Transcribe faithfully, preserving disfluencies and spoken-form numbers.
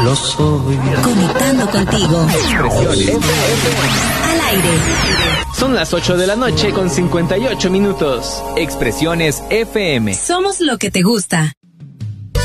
lo soy. Conectando contigo. Expresiones. Al aire. Son las ocho de la noche con cincuenta y ocho minutos. Expresiones F M. Somos lo que te gusta.